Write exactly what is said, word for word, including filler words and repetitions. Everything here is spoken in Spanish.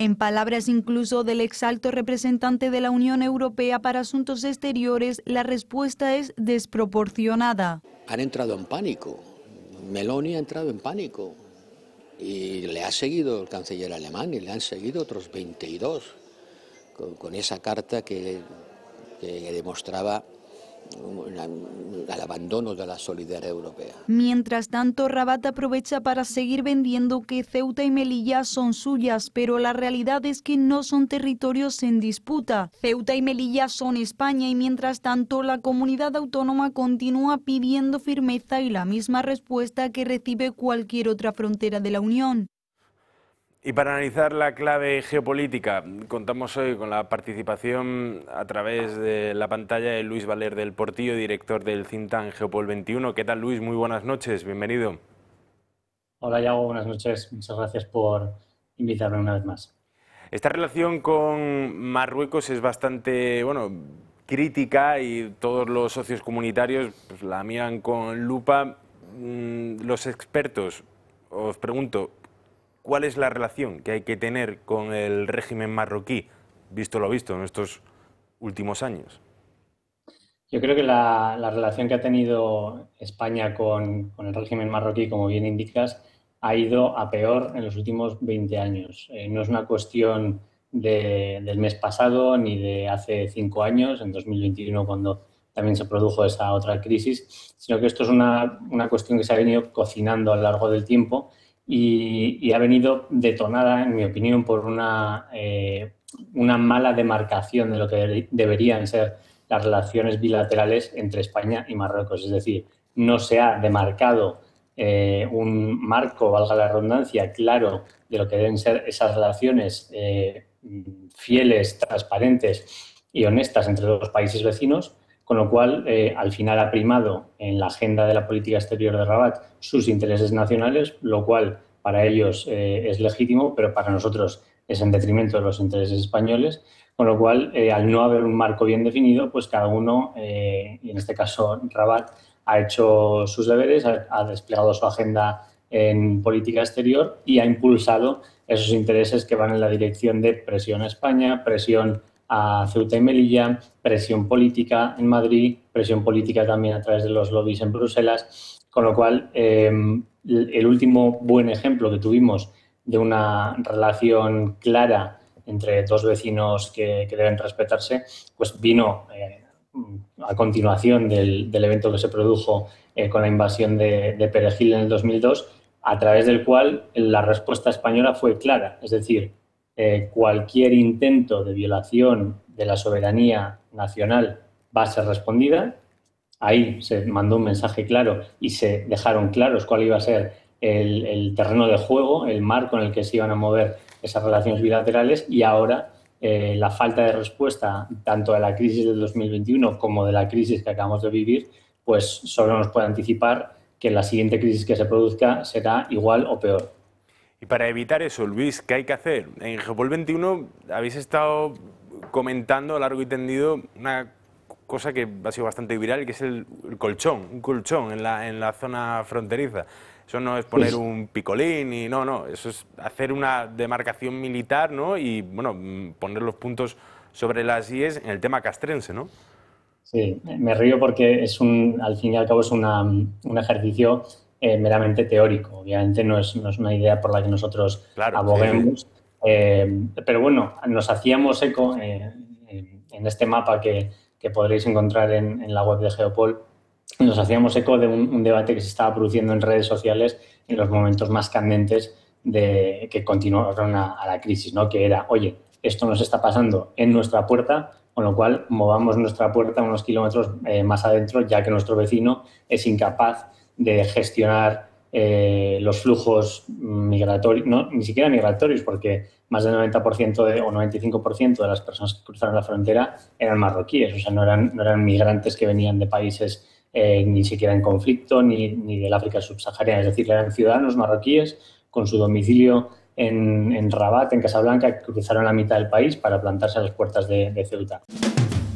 En palabras incluso del ex alto representante de la Unión Europea para Asuntos Exteriores, la respuesta es desproporcionada. Han entrado en pánico. Meloni ha entrado en pánico. Y le ha seguido el canciller alemán y le han seguido otros veintidós con, con esa carta que, que demostraba una, el abandono de la solidaridad europea. Mientras tanto, Rabat aprovecha para seguir vendiendo que Ceuta y Melilla son suyas, pero la realidad es que no son territorios en disputa. Ceuta y Melilla son España y mientras tanto la comunidad autónoma continúa pidiendo firmeza y la misma respuesta que recibe cualquier otra frontera de la Unión. Y para analizar la clave geopolítica, contamos hoy con la participación a través de la pantalla de Luis Valer del Portillo, director del think tank Geopol veintiuno. ¿Qué tal, Luis? Muy buenas noches, bienvenido. Hola, Yago, buenas noches. Muchas gracias por invitarme una vez más. Esta relación con Marruecos es bastante, bueno, crítica y todos los socios comunitarios pues, la miran con lupa. Los expertos, os pregunto, ¿cuál es la relación que hay que tener con el régimen marroquí, visto lo visto en estos últimos años? Yo creo que la, la relación que ha tenido España con, con el régimen marroquí, como bien indicas, ha ido a peor en los últimos veinte años. Eh, no es una cuestión de, del mes pasado ni de hace cinco años, en dos mil veintiuno, cuando también se produjo esa otra crisis, sino que esto es una, una cuestión que se ha venido cocinando a lo largo del tiempo. Y, y ha venido detonada, en mi opinión, por una, eh, una mala demarcación de lo que de, deberían ser las relaciones bilaterales entre España y Marruecos. Es decir, no se ha demarcado eh, un marco, valga la redundancia, claro de lo que deben ser esas relaciones eh, fieles, transparentes y honestas entre los países vecinos, con lo cual, eh, al final ha primado en la agenda de la política exterior de Rabat sus intereses nacionales, lo cual para ellos eh, es legítimo, pero para nosotros es en detrimento de los intereses españoles, con lo cual, eh, al no haber un marco bien definido, pues cada uno, eh, y en este caso Rabat, ha hecho sus deberes, ha, ha desplegado su agenda en política exterior y ha impulsado esos intereses que van en la dirección de presión a España, presión a Ceuta y Melilla, presión política en Madrid, presión política también a través de los lobbies en Bruselas, con lo cual eh, el último buen ejemplo que tuvimos de una relación clara entre dos vecinos que, que deben respetarse, pues vino eh, a continuación del, del evento que se produjo eh, con la invasión de, de Perejil en el dos mil dos, a través del cual la respuesta española fue clara, es decir, Eh, cualquier intento de violación de la soberanía nacional va a ser respondida. Ahí se mandó un mensaje claro y se dejaron claros cuál iba a ser el, el terreno de juego, el marco en el que se iban a mover esas relaciones bilaterales y ahora eh, la falta de respuesta tanto de la crisis del dos mil veintiuno como de la crisis que acabamos de vivir, pues solo nos puede anticipar que la siguiente crisis que se produzca será igual o peor. Y para evitar eso, Luis, ¿qué hay que hacer? En Geopol veintiuno habéis estado comentando a largo y tendido una cosa que ha sido bastante viral, que es el, el colchón, un colchón en la, en la zona fronteriza. Eso no es poner un picolín y no, no, eso es hacer una demarcación militar, ¿no? Y bueno, poner los puntos sobre las íes en el tema castrense, ¿no? Sí, me río porque es un, al fin y al cabo es una, un ejercicio Eh, meramente teórico. Obviamente no es, no es una idea por la que nosotros claro, aboguemos, sí, sí. Eh, pero bueno, nos hacíamos eco eh, en, en este mapa que, que podréis encontrar en, en la web de Geopol, nos hacíamos eco de un, un debate que se estaba produciendo en redes sociales en los momentos más candentes de, que continuaron a, a la crisis, ¿no? Que era, oye, esto nos está pasando en nuestra puerta, con lo cual movamos nuestra puerta unos kilómetros eh, más adentro, ya que nuestro vecino es incapaz de gestionar eh, los flujos migratorios, no, ni siquiera migratorios, porque más del noventa por ciento de, o noventa y cinco por ciento de las personas que cruzaron la frontera eran marroquíes, o sea, no eran, no eran migrantes que venían de países eh, ni siquiera en conflicto, ni, ni del África subsahariana, es decir, eran ciudadanos marroquíes con su domicilio en, en Rabat, en Casablanca, que cruzaron la mitad del país para plantarse a las puertas de, de Ceuta.